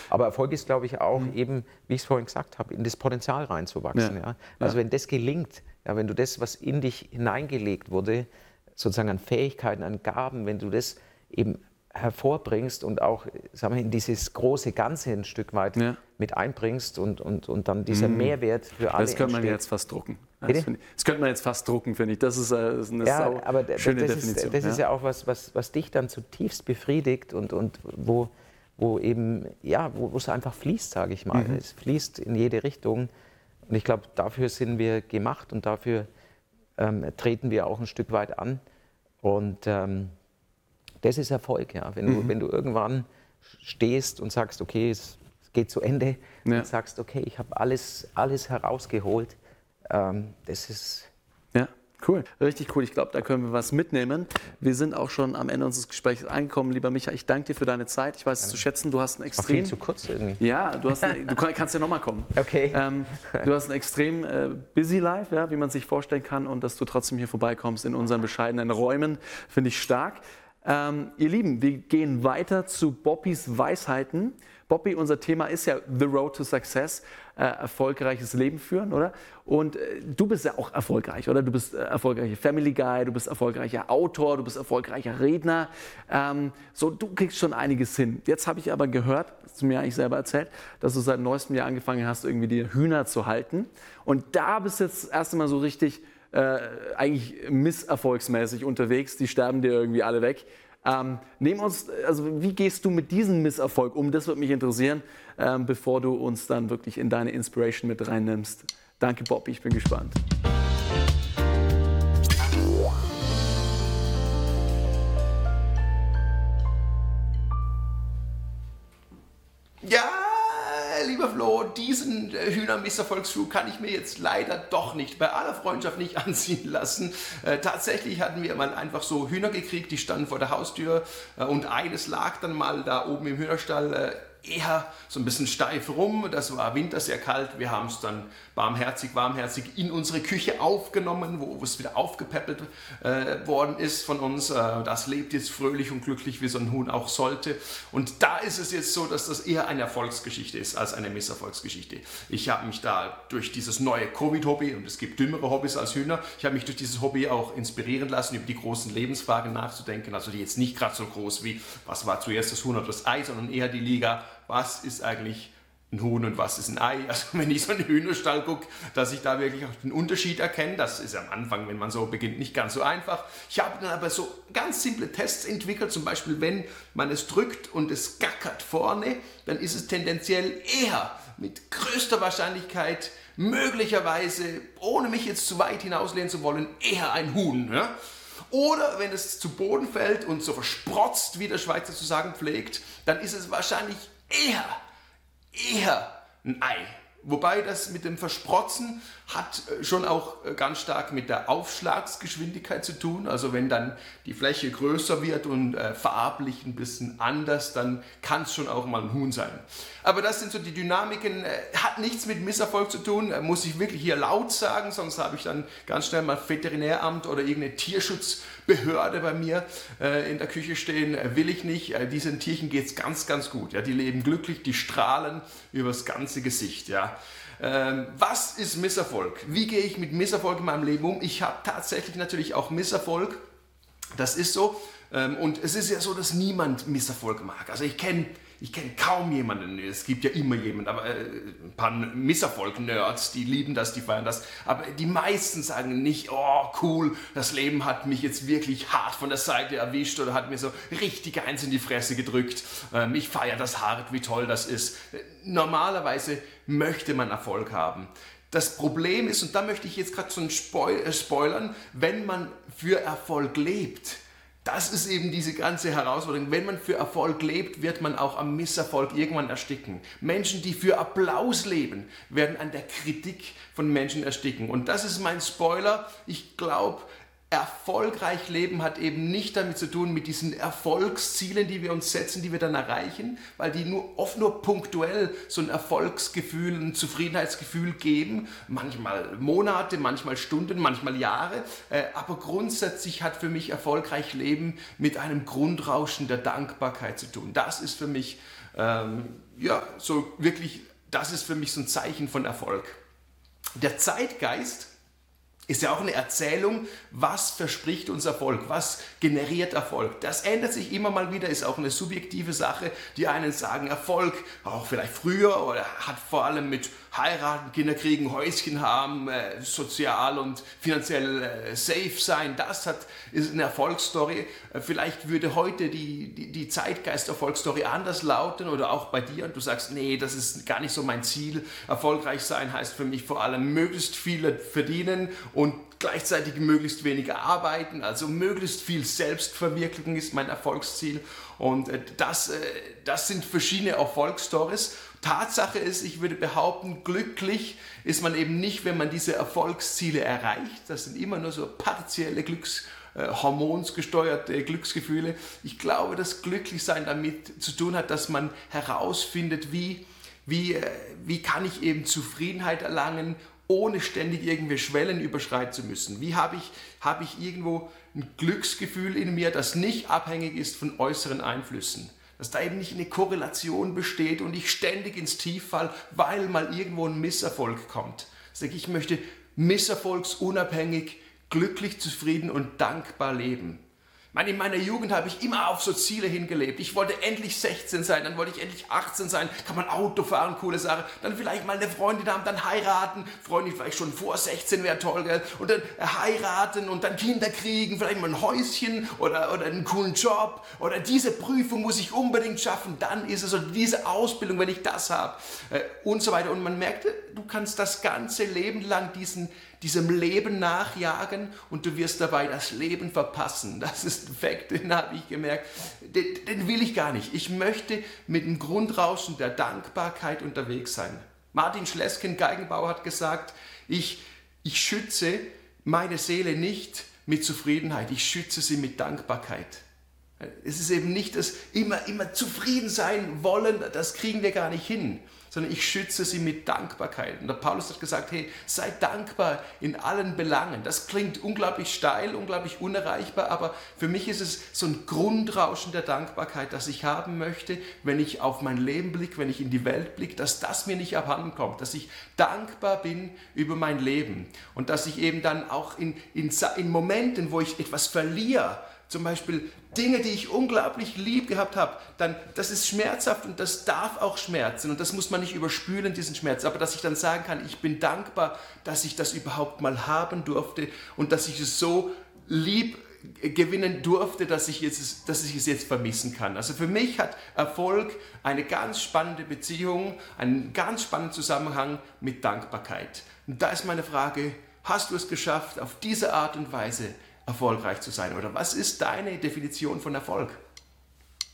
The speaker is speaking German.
Aber Erfolg ist, glaube ich, auch eben, wie ich es vorhin gesagt habe, in das Potenzial reinzuwachsen. Ja. Also wenn das gelingt, ja, wenn du das, was in dich hineingelegt wurde, sozusagen an Fähigkeiten, an Gaben, wenn du das eben hervorbringst und auch, sagen wir, in dieses große Ganze ein Stück weit mit einbringst und dann dieser Mehrwert für alle Das könnte man entsteht. jetzt fast drucken. Das könnte man jetzt fast drucken, finde ich. Das ist eine schöne Definition. Das ist ja auch was dich dann zutiefst befriedigt und wo eben, ja, wo es einfach fließt, sage ich mal. Es fließt in jede Richtung. Und ich glaube, dafür sind wir gemacht und dafür treten wir auch ein Stück weit an. Und das ist Erfolg, ja. Wenn du irgendwann stehst und sagst, okay, es geht zu Ende, und sagst, okay, ich habe alles herausgeholt, das ist... Ja, cool. Richtig cool. Ich glaube, da können wir was mitnehmen. Wir sind auch schon am Ende unseres Gesprächs angekommen. Lieber Micha, ich danke dir für deine Zeit. Ich weiß es zu schätzen. Du hast ein extrem... Viel zu kurz irgendwie. Ja, du kannst ja nochmal kommen. Okay. Du hast ein extrem busy life, ja, wie man sich vorstellen kann. Und dass du trotzdem hier vorbeikommst in unseren bescheidenen Räumen, finde ich stark. Ihr Lieben, wir gehen weiter zu Bobbys Weisheiten. Bobby, unser Thema ist ja The Road to Success, erfolgreiches Leben führen, oder? Und du bist ja auch erfolgreich, oder? Du bist erfolgreicher Family Guy, du bist erfolgreicher Autor, du bist erfolgreicher Redner. Du kriegst schon einiges hin. Jetzt habe ich aber gehört, hast du mir eigentlich selber erzählt, dass du seit neuestem Jahr angefangen hast, irgendwie die Hühner zu halten. Und da bist du jetzt das erste Mal so richtig eigentlich misserfolgsmäßig unterwegs. Die sterben dir irgendwie alle weg. Wie gehst du mit diesem Misserfolg um? Das würde mich interessieren, bevor du uns dann wirklich in deine Inspiration mit reinnimmst. Danke, Bobby, ich bin gespannt. Ja, lieber Flo, diesen Hühner-Misserfolgsflug kann ich mir jetzt leider doch nicht, bei aller Freundschaft, nicht anziehen lassen. Tatsächlich hatten wir mal einfach so Hühner gekriegt, die standen vor der Haustür und eines lag dann mal da oben im Hühnerstall eher so ein bisschen steif rum. Das war Winter, sehr kalt. Wir haben es dann warmherzig in unsere Küche aufgenommen, wo es wieder aufgepäppelt worden ist von uns. Das lebt jetzt fröhlich und glücklich, wie so ein Huhn auch sollte. Und da ist es jetzt so, dass das eher eine Erfolgsgeschichte ist als eine Misserfolgsgeschichte. Ich habe mich da durch dieses neue Covid-Hobby, und es gibt dümmere Hobbys als Hühner, ich habe mich durch dieses Hobby auch inspirieren lassen, über die großen Lebensfragen nachzudenken. Also die jetzt nicht gerade so groß wie, was war zuerst das Huhn oder das Ei, sondern eher die Liga, was ist eigentlich ein Huhn und was ist ein Ei. Also wenn ich so einen Hühnerstall gucke, dass ich da wirklich auch den Unterschied erkenne. Das ist am Anfang, wenn man so beginnt, nicht ganz so einfach. Ich habe dann aber so ganz simple Tests entwickelt. Zum Beispiel, wenn man es drückt und es gackert vorne, dann ist es tendenziell eher mit größter Wahrscheinlichkeit, möglicherweise, ohne mich jetzt zu weit hinauslehnen zu wollen, eher ein Huhn. Ja? Oder wenn es zu Boden fällt und so versprotzt, wie der Schweizer zu sagen pflegt, dann ist es wahrscheinlich eher ein Ei. Wobei das mit dem Versprotzen hat schon auch ganz stark mit der Aufschlagsgeschwindigkeit zu tun. Also wenn dann die Fläche größer wird und farblich ein bisschen anders, dann kann es schon auch mal ein Huhn sein. Aber das sind so die Dynamiken, hat nichts mit Misserfolg zu tun, muss ich wirklich hier laut sagen, sonst habe ich dann ganz schnell mal Veterinäramt oder irgendeine Tierschutzbehörde bei mir in der Küche stehen. Will ich nicht. Diesen Tierchen geht es ganz, ganz gut. Ja, die leben glücklich, die strahlen übers ganze Gesicht. Ja. Was ist Misserfolg? Wie gehe ich mit Misserfolg in meinem Leben um? Ich habe tatsächlich natürlich auch Misserfolg. Das ist so. Und es ist ja so, dass niemand Misserfolg mag. Also ich kenne kaum jemanden, es gibt ja immer jemanden, aber ein paar Misserfolg-Nerds, die lieben das, die feiern das, aber die meisten sagen nicht, oh cool, das Leben hat mich jetzt wirklich hart von der Seite erwischt oder hat mir so richtig eins in die Fresse gedrückt, ich feiere das hart, wie toll das ist. Normalerweise möchte man Erfolg haben. Das Problem ist, und da möchte ich jetzt gerade so ein spoilern, wenn man für Erfolg lebt. Das ist eben diese ganze Herausforderung. Wenn man für Erfolg lebt, wird man auch am Misserfolg irgendwann ersticken. Menschen, die für Applaus leben, werden an der Kritik von Menschen ersticken. Und das ist mein Spoiler. Ich glaube, erfolgreich leben hat eben nicht damit zu tun mit diesen Erfolgszielen, die wir uns setzen, die wir dann erreichen, weil die oft nur punktuell so ein Erfolgsgefühl, ein Zufriedenheitsgefühl geben, manchmal Monate, manchmal Stunden, manchmal Jahre, aber grundsätzlich hat für mich erfolgreich leben mit einem Grundrauschen der Dankbarkeit zu tun. Das ist für mich Ja, so wirklich, das ist für mich so ein Zeichen von Erfolg. Der Zeitgeist ist ja auch eine Erzählung, was verspricht uns Erfolg, was generiert Erfolg. Das ändert sich immer mal wieder, ist auch eine subjektive Sache. Die einen sagen Erfolg, auch vielleicht früher, oder hat vor allem mit heiraten, Kinder kriegen, Häuschen haben, sozial und finanziell safe sein. Ist eine Erfolgsstory. Vielleicht würde heute die Zeitgeist-Erfolgsstory anders lauten oder auch bei dir und du sagst, nee, das ist gar nicht so mein Ziel. Erfolgreich sein heißt für mich vor allem möglichst viele verdienen und gleichzeitig möglichst weniger arbeiten, also möglichst viel Selbstverwirklichung ist mein Erfolgsziel und das sind verschiedene Erfolgsstories. Tatsache ist, ich würde behaupten, glücklich ist man eben nicht, wenn man diese Erfolgsziele erreicht. Das sind immer nur so partielle hormonsgesteuerte Glücksgefühle. Ich glaube, dass Glücklichsein damit zu tun hat, dass man herausfindet, wie kann ich eben Zufriedenheit erlangen, ohne ständig irgendwelche Schwellen überschreiten zu müssen. Wie habe ich irgendwo ein Glücksgefühl in mir, das nicht abhängig ist von äußeren Einflüssen? Dass da eben nicht eine Korrelation besteht und ich ständig ins Tief falle, weil mal irgendwo ein Misserfolg kommt. Ich möchte misserfolgsunabhängig, glücklich, zufrieden und dankbar leben. In meiner Jugend habe ich immer auf so Ziele hingelebt. Ich wollte endlich 16 sein, dann wollte ich endlich 18 sein, kann man Auto fahren, coole Sache. Dann vielleicht mal eine Freundin haben, dann heiraten. Freundin vielleicht schon vor 16 wäre toll, gell? Und dann heiraten und dann Kinder kriegen, vielleicht mal ein Häuschen oder einen coolen Job. Oder diese Prüfung muss ich unbedingt schaffen, dann ist es so diese Ausbildung, wenn ich das habe. Und so weiter. Und man merkte, du kannst das ganze Leben lang diesem Leben nachjagen und du wirst dabei das Leben verpassen. Das ist ein Fakt, den habe ich gemerkt. Den will ich gar nicht. Ich möchte mit dem Grundrauschen der Dankbarkeit unterwegs sein. Martin Schlesken, Geigenbauer, hat gesagt, ich schütze meine Seele nicht mit Zufriedenheit, ich schütze sie mit Dankbarkeit. Es ist eben nicht das immer zufrieden sein wollen, das kriegen wir gar nicht hin, sondern ich schütze sie mit Dankbarkeit. Und der Paulus hat gesagt, hey, sei dankbar in allen Belangen. Das klingt unglaublich steil, unglaublich unerreichbar, aber für mich ist es so ein Grundrauschen der Dankbarkeit, das ich haben möchte, wenn ich auf mein Leben blicke, wenn ich in die Welt blicke, dass das mir nicht abhanden kommt, dass ich dankbar bin über mein Leben und dass ich eben dann auch in Momenten, wo ich etwas verliere, zum Beispiel Dinge, die ich unglaublich lieb gehabt habe, dann das ist schmerzhaft und das darf auch schmerzen und das muss man nicht überspülen, diesen Schmerz, aber dass ich dann sagen kann, ich bin dankbar, dass ich das überhaupt mal haben durfte und dass ich es so lieb gewinnen durfte, dass ich es jetzt vermissen kann. Also für mich hat Erfolg eine ganz spannende Beziehung, einen ganz spannenden Zusammenhang mit Dankbarkeit. Und da ist meine Frage, hast du es geschafft, auf diese Art und Weise erfolgreich zu sein? Oder was ist deine Definition von Erfolg?